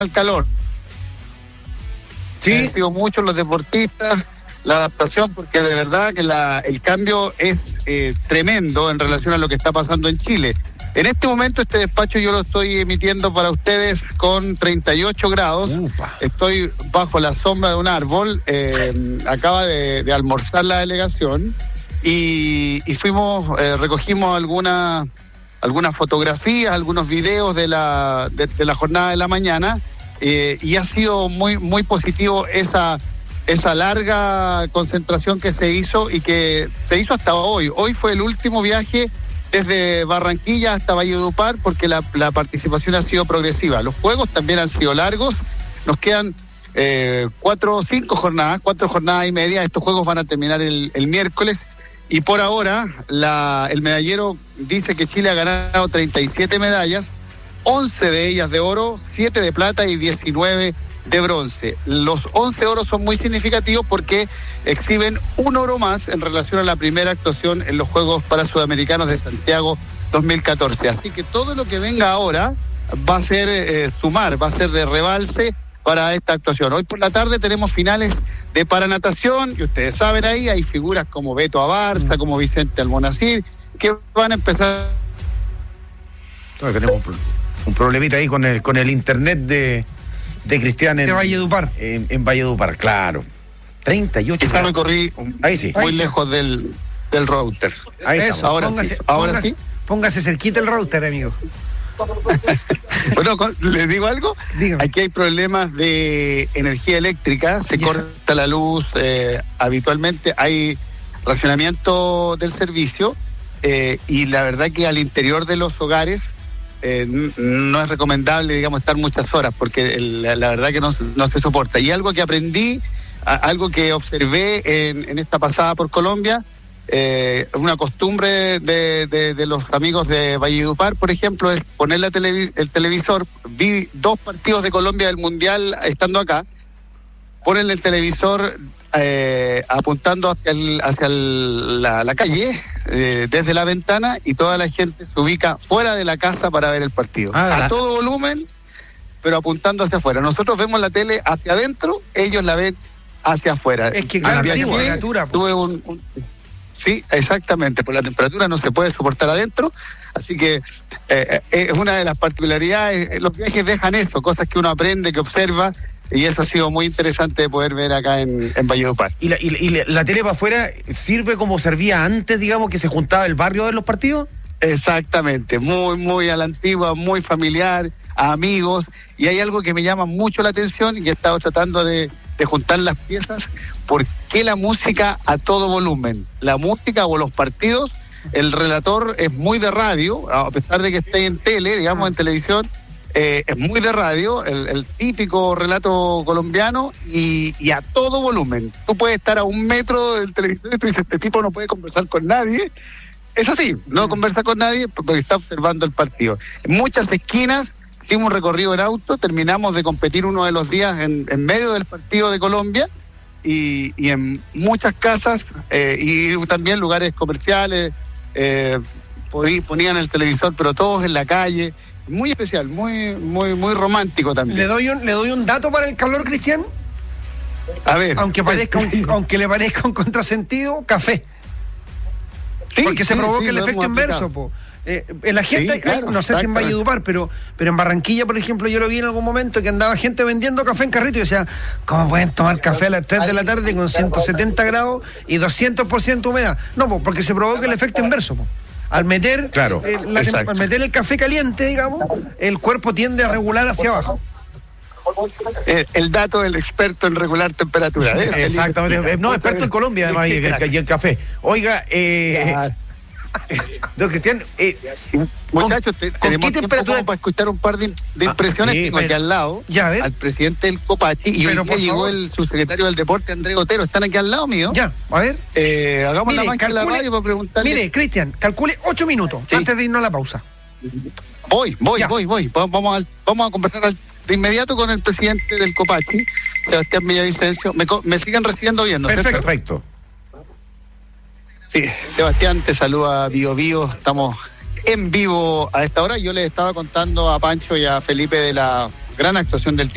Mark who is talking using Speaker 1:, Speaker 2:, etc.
Speaker 1: al calor.
Speaker 2: Sí.
Speaker 1: Han sido muchos los deportistas, la adaptación, porque de verdad que el cambio es tremendo en relación a lo que está pasando en Chile. En este momento este despacho yo lo estoy emitiendo para ustedes con 38 grados.
Speaker 2: Upa.
Speaker 1: Estoy bajo la sombra de un árbol. Acaba de almorzar la delegación y fuimos, recogimos algunas fotografías, algunos videos de la jornada de la mañana. Y ha sido muy, muy positivo esa larga concentración que se hizo y que se hizo hasta hoy. Hoy fue el último viaje desde Barranquilla hasta Valledupar, porque la participación ha sido progresiva. Los juegos también han sido largos. Nos quedan 4 jornadas y media. Estos juegos van a terminar el miércoles. Y por ahora, el medallero dice que Chile ha ganado 37 medallas. 11 de ellas de oro, 7 de plata y 19 de bronce. Los 11 oros son muy significativos porque exhiben un oro más en relación a la primera actuación en los Juegos Parasudamericanos de Santiago 2014. Así que todo lo que venga ahora va a ser sumar, va a ser de rebalse para esta actuación. Hoy por la tarde tenemos finales de paranatación, y ustedes saben, ahí hay figuras como Beto Abarza, como Vicente Almonacid, que van a empezar.
Speaker 2: Tenemos un problemita ahí con el internet de Cristian
Speaker 3: de Valledupar.
Speaker 2: En Valledupar, claro. 38.
Speaker 1: Quizá me corrí
Speaker 2: ahí sí.
Speaker 1: Muy lejos del router.
Speaker 2: Ahí
Speaker 3: eso,
Speaker 2: ahora
Speaker 1: sí.
Speaker 3: Póngase cerquita el router, amigo.
Speaker 1: Bueno, ¿les digo algo?
Speaker 3: Dígame.
Speaker 1: Aquí hay problemas de energía eléctrica, se corta la luz, habitualmente hay racionamiento del servicio, y la verdad que al interior de los hogares no es recomendable, digamos, estar muchas horas, porque la verdad que no se soporta. Y algo que aprendí, algo que observé en esta pasada por Colombia, una costumbre de los amigos de Valledupar, por ejemplo, es poner el televisor. Vi 2 partidos de Colombia del Mundial estando acá. Ponen el televisor apuntando hacia la calle, desde la ventana, y toda la gente se ubica fuera de la casa para ver el partido. A todo volumen, pero apuntando hacia afuera. Nosotros vemos la tele hacia adentro, ellos la ven hacia afuera.
Speaker 3: Es que claro, temperatura.
Speaker 1: Tuve sí, exactamente, por la temperatura no se puede soportar adentro, así que es una de las particularidades. Los viajes dejan eso, cosas que uno aprende, que observa, y eso ha sido muy interesante de poder ver acá en Valledupar.
Speaker 2: ¿Y la tele para afuera sirve como servía antes, digamos, que se juntaba el barrio a ver los partidos?
Speaker 1: Exactamente, muy, muy a la antigua, muy familiar, a amigos, y hay algo que me llama mucho la atención y que he estado tratando de juntar las piezas. ¿Por qué la música a todo volumen? La música o los partidos, el relator es muy de radio, a pesar de que esté en tele, digamos, en televisión, es muy de radio, el típico relato colombiano, y a todo volumen. Tú puedes estar a 1 metro del televisor y tú dices, este tipo no puede conversar con nadie. Es así, no conversa con nadie porque está observando el partido. En muchas esquinas hicimos un recorrido en auto, terminamos de competir uno de los días en medio del partido de Colombia, y en muchas casas y también lugares comerciales ponían el televisor, pero todos en la calle. Muy especial, muy, muy, muy romántico también.
Speaker 3: ¿Le doy un dato para el calor, Cristian?
Speaker 1: A ver.
Speaker 3: Aunque le parezca un contrasentido, café.
Speaker 1: Sí,
Speaker 3: porque se provoca el efecto inverso, po. La gente, claro, no sé si en Valledupar, pero en Barranquilla, por ejemplo, yo lo vi en algún momento que andaba gente vendiendo café en carrito y decía, ¿cómo pueden tomar café a las 3 de la tarde con 170 grados y 200% humedad? No, porque se provoca el efecto inverso, po. Al meter, al meter el café caliente, digamos, el cuerpo tiende a regular hacia abajo.
Speaker 2: El dato del experto en regular temperatura. Exactamente. No, experto en Colombia, además, y en café. Oiga, don Cristian,
Speaker 1: muchachos,
Speaker 2: ¿con qué temperatura
Speaker 1: para escuchar un par de impresiones? Tengo aquí al lado al presidente del Copachi, y hoy día llegó el subsecretario del Deporte, Andrés Otero. Están aquí al lado mío.
Speaker 3: Ya, a ver.
Speaker 1: Hagamos la mancha en la radio para preguntarle.
Speaker 3: Mire, Cristian, calcule 8 minutos antes de irnos a la pausa.
Speaker 1: Voy. Vamos a conversar de inmediato con el presidente del Copachi, Sebastián Villavicencio. Me siguen recibiendo bien, ¿no?
Speaker 2: Perfecto.
Speaker 1: Sí, Sebastián, te saluda Bio Bio. Estamos en vivo a esta hora. Yo les estaba contando a Pancho y a Felipe de la gran actuación del